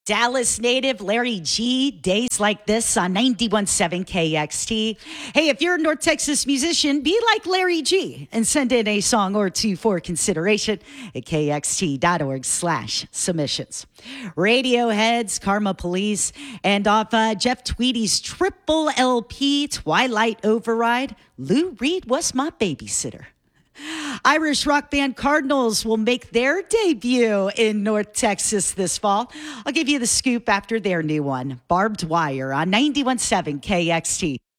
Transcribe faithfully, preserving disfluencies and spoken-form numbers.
Dallas native Larry G, Days Like This on ninety-one point seven K X T. Hey, if you're a North Texas musician, be like Larry G and send in a song or two for consideration at kxt.org slash submissions. Radiohead's Karma Police, and off uh, Jeff Tweedy's triple L P Twilight Override, Lou Reed Was My Babysitter. Irish rock band Cardinals will make their debut in North Texas this fall. I'll give you the scoop after their new one, Barbed Wire on ninety-one point seven K X T.